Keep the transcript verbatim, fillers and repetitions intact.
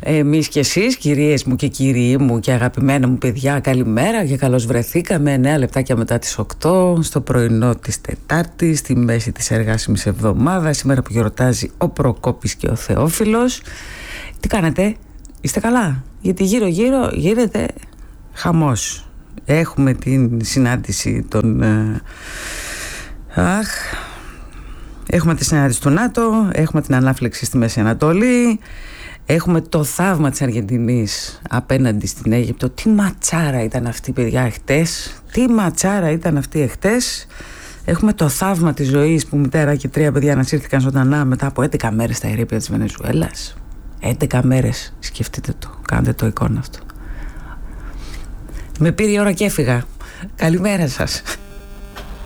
Εμείς και εσείς, κυρίες μου και κύριοι μου και αγαπημένα μου παιδιά, καλημέρα και καλώς βρεθήκαμε εννέα λεπτάκια μετά τις οκτώ στο πρωινό της Τετάρτης, στη μέση της εργάσιμης εβδομάδας, σήμερα που γιορτάζει ο Προκόπης και ο Θεόφιλος. Τι κάνετε, είστε καλά? Γιατί γύρω γύρω γίνεται χαμός. Έχουμε την συνάντηση των... Αχ... Έχουμε τη συνάντηση του ΝΑΤΟ, έχουμε την ανάφλεξη στη Μέση Ανατολή, έχουμε το θαύμα της Αργεντινής απέναντι στην Αίγυπτο. Τι ματσάρα ήταν αυτή, παιδιά, εχτες. Τι ματσάρα ήταν αυτή εχτες. Έχουμε το θαύμα της ζωής που μητέρα και τρία παιδιά ανασύρθηκαν ζωντανά μετά από έντεκα μέρες στα ερείπια της Βενεζουέλας. έντεκα μέρες, σκεφτείτε το, κάντε το εικόνα αυτό. Με πήρε η ώρα και έφυγα. Καλημέρα σας.